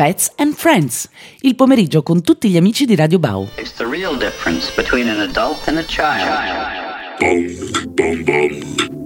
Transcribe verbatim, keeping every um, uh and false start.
Pets and Friends, il pomeriggio con tutti gli amici di Radio Bau. It's the real difference between an adult and a child. Bum, bum, bum.